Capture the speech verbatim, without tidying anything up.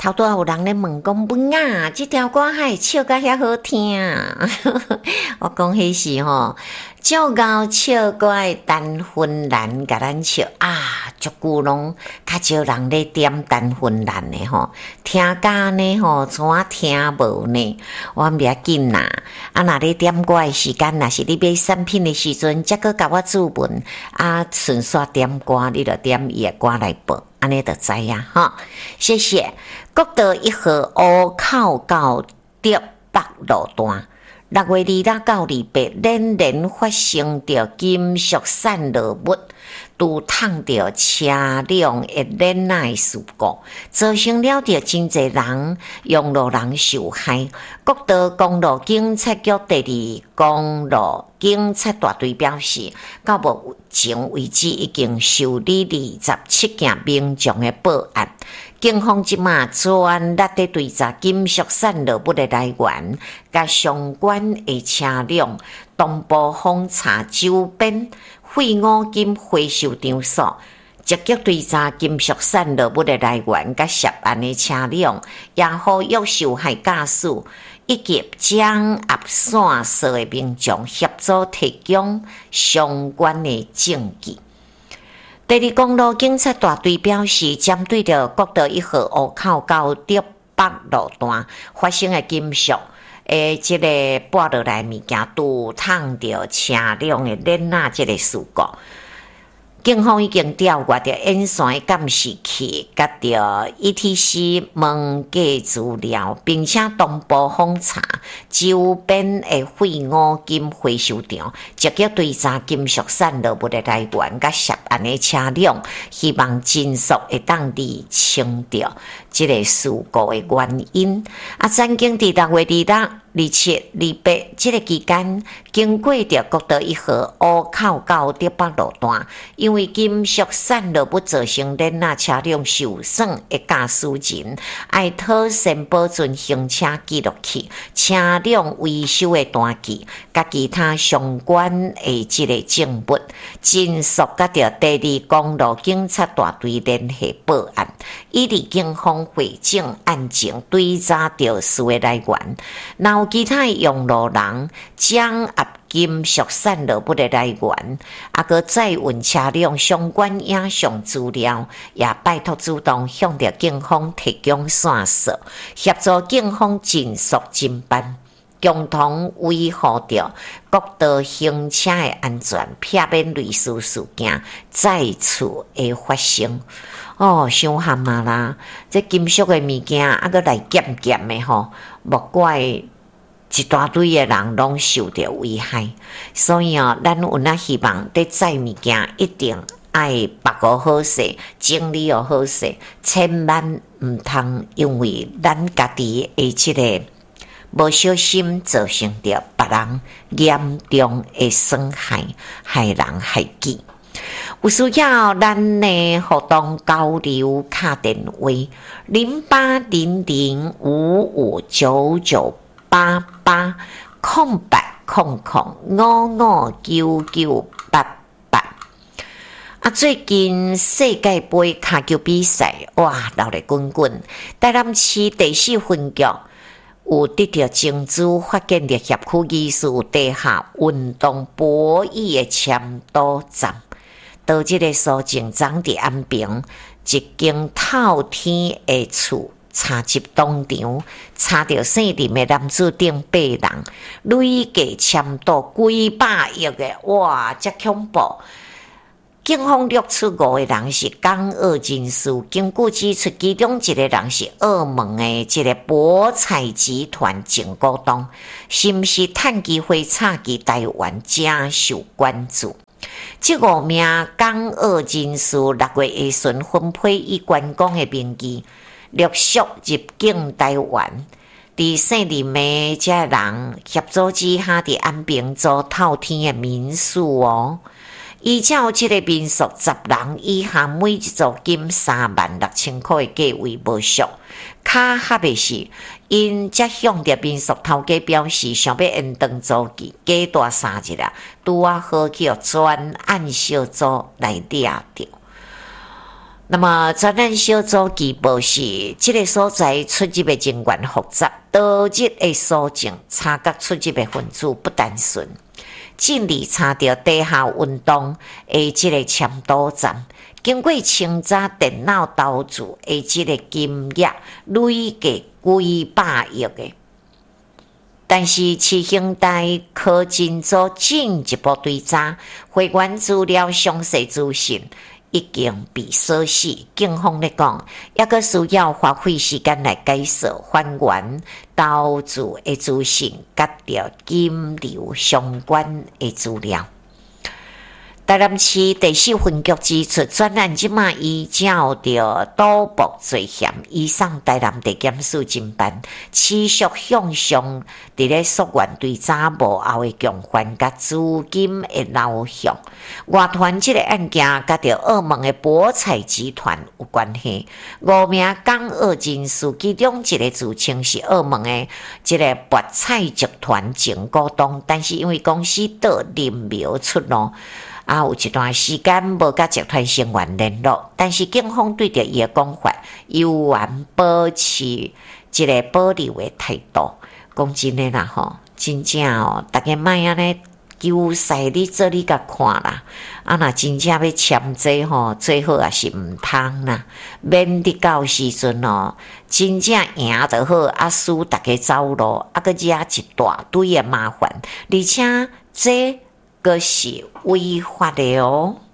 头拄有人咧问讲，文啊，这条歌还唱甲遐好听啊！我讲迄是吼，照高笑怪单婚兰甲咱笑啊，足久拢较少人咧点单婚兰的吼，听甲呢吼，怎啊听无呢？我毋要紧啦，啊，若咧点歌的时间，若是你买产品的时阵，则个甲我注文啊，顺续点歌，你着点伊的歌来报。安尼就知影吼，谢谢。国道一号乌口到德北路段，六月二六到二八，连连发生着金属散落物拄烫着车辆的连耐事故，造成了着真侪人用路人受害。国道公路警察局第二公路警察大队表示，到目前为止已经受理二十七件民众的报案。警方即马全力地追查金属散落物的来源，甲相关的车辆同步封查周边废五金回收场所，积极追查金属散落物的来源，甲涉案的车辆，也呼吁受害驾驶以及掌握线索的民众协助提供相关的证据。第二公路警察大队表示，针对着国道一号乌口到德北路段发生的金属诶，即个拨落来物件拄烫着车辆的链仔即个事故，警方已经调阅着沿线的监视器，甲着 E T C 问价资料，并且同步封查周边的废五金回收场，积极追查金属散落物的来源，甲涉案的车辆，希望尽速会当厘清掉即个事故的原因。啊，曾经伫六月二六、二七、二八即个期间，经过着国道一号乌口到德北路段，因为金属散落物造成连仔车辆受损的驾驶人，爱讨先保存行车记录器、车辆维修的单据，甲其他相关的即个证物，尽速甲着第二公路警察大队联系报案，以利警方会证案情，追查肇事的来源。若有其他用路人掌握金属散落物的来源，啊，个载运车辆相关影像资料，也拜托主动向着警方提供线索，协助警方尽速侦办，共同维护着国道行车的安全，避免类似事件再次的发生。哦，伤蛤蟆啦！这金属的物件，啊，个来咸咸的吼，莫怪一大堆的人拢受到危害。所以哦，咱有那希望在载物件一定爱把握好势，整理又好势，千万唔通因为咱家己的这个无小心，造成着别人严重的损害，害人害己。有需要咱的互动交流卡电话零八零零五五九九八八空白空空五五九九八八。啊，最近世界杯卡球比赛哇，闹得滚滚，台南市第四分局有得到证书，发现着辖区艺术地下运动博弈的签到站。到即个苏警长伫安平一间透天的厝插入当场，查到姓林的男子顶八人，累计签到几百亿的，哇，真恐怖！警方录出五个人是港澳人士，根据指出，其中一个人是澳门的一个博彩集团前股东，是毋是趁机会插去台湾，正受关注。这五名港澳人士六月下旬分配以员工的名义，陆续入境台湾。伫姓林的这人协助之下，伫安平做透天的民宿哦。依照这个民宿十人以下，每一组金三万六千块的价位无俗。卡合的是，因则向着民宿头家表示，想要延长租期，加大三日啊，拄啊好去专案小组来掠着。 那么专案小组基报是这个所在出入的人员复杂，多日的所证查角出入的分子不单纯，尽力查到地下运动的这个签到站，经过清查电脑投注的这个金额累计几百亿的。但是，市刑台科侦组进一步追查，会员资料详细资讯已经被锁死。警方咧讲，也个需要花费时间来解释还原投注的资讯，甲着金流相关的资料。台南市第四分局指出，专案即马依照着赌博罪嫌，移送台南地检署侦办，持续向上伫咧溯源对查某后的强犯甲资金的流向。外传即个案件甲着澳门的博彩集团有关系，五名港澳人士，其中一个自称是澳门的即个博彩集团前股东，但是因为公司倒林苗出路。啊，有一段时间无甲集团成员联络，但是警方对着伊的讲法，依然保持一个保留的态度。讲真诶啦吼，真正哦，大家莫安尼求赛你做你甲看啦。啊，若真正要签这吼，最好也是毋通啦，免得到时阵哦，真正赢就好，啊输大家走路，啊个惹一大堆的麻烦，而且这个是违法的哦。